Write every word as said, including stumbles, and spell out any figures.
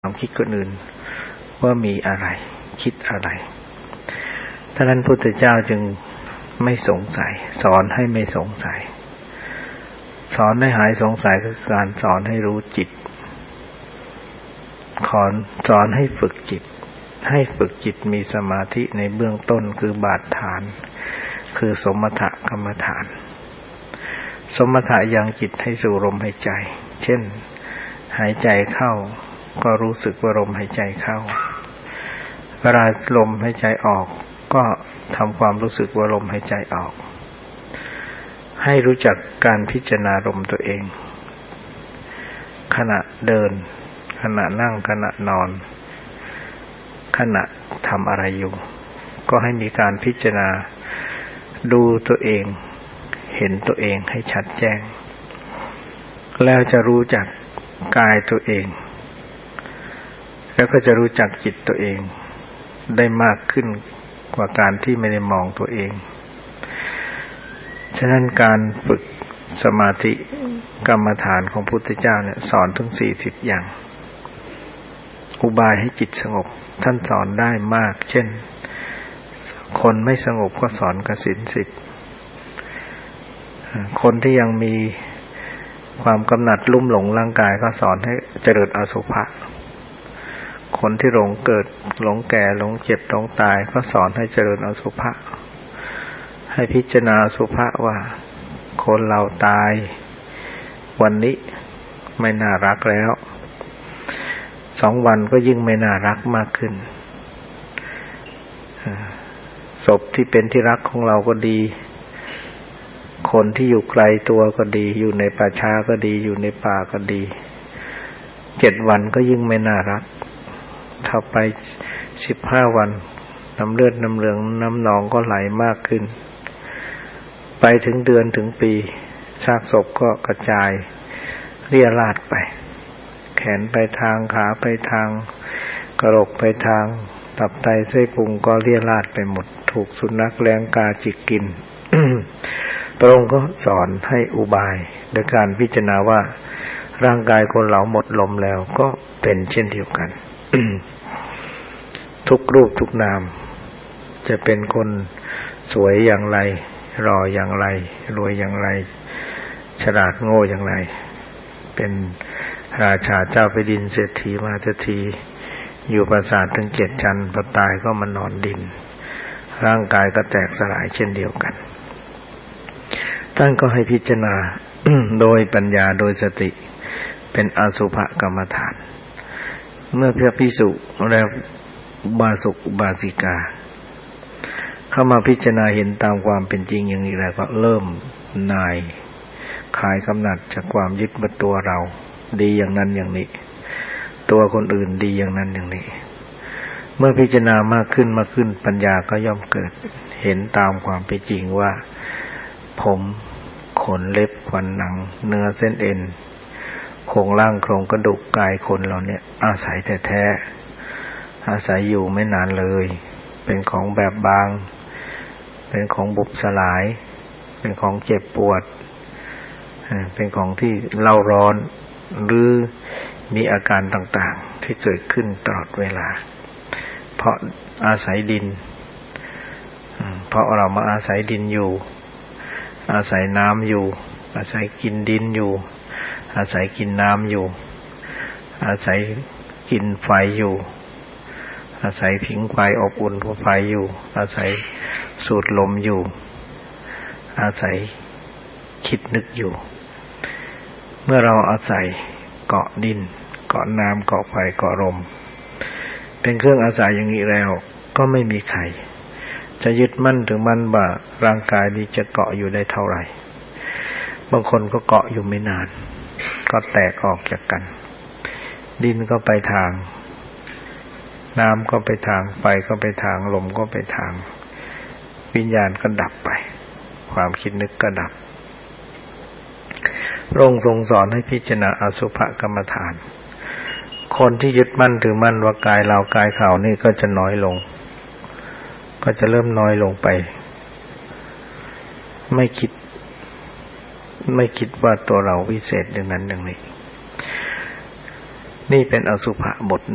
ความคิดคนอื่นว่ามีอะไรคิดอะไรท่านั้นพุทธเจ้าจึงไม่สงสัยสอนให้ไม่สงสัยสอนให้หายสงสัยคือการสอนให้รู้จิตสอนสอนให้ฝึกจิตให้ฝึกจิตมีสมาธิในเบื้องต้นคือบาดฐานคือสมถกรรมฐานสมถะยังจิตให้สู่ลมหายใจเช่นหายใจเข้าก็รู้สึกว่าลมหายใจเข้าเวลาลมหายใจออกก็ทำความรู้สึกว่าลมหายใจออกให้รู้จักการพิจารณาลมตัวเองขณะเดินขณะนั่งขณะนอนขณะทำอะไรอยู่ก็ให้มีการพิจารณาดูตัวเองเห็นตัวเองให้ชัดแจ้งแล้วจะรู้จักกายตัวเองแล้วก็จะรู้จักจิตตัวเองได้มากขึ้นกว่าการที่ไม่ได้มองตัวเองฉะนั้นการฝึกสมาธิกรรมฐานของพุทธเจ้าเนี่ยสอนถึงสี่สิบอย่างอุบายให้จิตสงบท่านสอนได้มากเช่นคนไม่สงบก็สอนกสิณสิบคนที่ยังมีความกำหนัดลุ่มหลงร่างกายก็สอนให้เจริญอสุภะคนที่หลงเกิดหลงแก่หลงเจ็บหลงตายก็สอนให้เจริญอสุภะให้พิจารณาอสุภะว่าคนเราตายวันนี้ไม่น่ารักแล้วสองวันก็ยิ่งไม่น่ารักมากขึ้นศพที่เป็นที่รักของเราก็ดีคนที่อยู่ไกลตัวก็ดีอยู่ในป่าช้าก็ดีอยู่ในป่าก็ดีเจ็ดวันก็ยิ่งไม่น่ารักถ้าไปสิบห้าวันน้ำเลือดน้ำเหลืองน้ำหนองก็ไหลมากขึ้นไปถึงเดือนถึงปีซากศพก็กระจายเรี่ยราดไปแขนไปทางขาไปทางกระโหลกไปทางตับไตไส้พุงก็เรี่ยราดไปหมดถูกสุนัขแลงกาจิกกิน พระองค์ก็สอนให้อุบายโดยการพิจารณาว่าร่างกายคนเราหมดลมแล้วก็เป็นเช่นเดียวกัน ทุกรูปทุกนามจะเป็นคนสวยอย่างไรหล่ออย่างไรรวยอย่างไรฉลาดโง่อย่างไรเป็นราชาเจ้าแผ่นดินเศรษฐีมหาเศรษฐีอยู่ปราสาทถึงเจ็ดชั้นพอตายก็มานอนดินร่างกายก็แตกสลายเช่นเดียวกันท่านก็ให้พิจารณา โดยปัญญาโดยสติเป็นอสุภกรรมฐานเมื่อพระภิกษุและอุบาสกอุบาสิกาเข้ามาพิจารณาเห็นตามความเป็นจริงอย่างนี้แล้วก็เริ่มนายคลายกำหนัดจากความยึดว่าตัวเราดีอย่างนั้นอย่างนี้ตัวคนอื่นดีอย่างนั้นอย่างนี้เมื่อพิจารณามากขึ้นมากขึ้นปัญญาก็ย่อมเกิดเห็นตามความเป็นจริงว่าผมขนเล็บฟันหนังเนื้อเส้นเอ็นโครงร่างโครงกระดูกกายคนเราเนี่ยอาศัยแท้ๆอาศัยอยู่ไม่นานเลยเป็นของแบบบางเป็นของบุบสลายเป็นของเจ็บปวดเป็นของที่เล่าร้อนหรือมีอาการต่างๆที่เกิดขึ้นตลอดเวลาเพราะอาศัยดินเพราะเรามาอาศัยดินอยู่อาศัยน้ำอยู่อาศัยกินดินอยู่อาศัยกินน้ำอยู่อาศัยกินไฟอยู่อาศัยผิงไฟอบอุ่นเพราะไฟอยู่อาศัยสูดลมอยู่อาศัยคิดนึกอยู่เมื่อเราอาศัยเกาะดินเกาะน้ำเกาะไฟเกาะลมเป็นเครื่องอาศัยอย่างนี้แล้วก็ไม่มีใครจะยึดมั่นถึงมั่นว่าร่างกายนี้จะเกาะอยู่ได้เท่าไหร่บางคนก็เกาะอยู่ไม่นานก็แตกออกจากกันดินก็ไปทางน้ำก็ไปทางไฟก็ไปทางลมก็ไปทางวิญญาณก็ดับไปความคิดนึกก็ดับพระองค์ทรงสอนให้พิจารณาอสุภกรรมฐานคนที่ยึดมั่นถือมั่นว่ากายเรากายเขานี่ก็จะน้อยลงก็จะเริ่มน้อยลงไปไม่คิดไม่คิดว่าตัวเราวิเศษอย่างนั้นอย่างนี้นี่เป็นอสุภะบท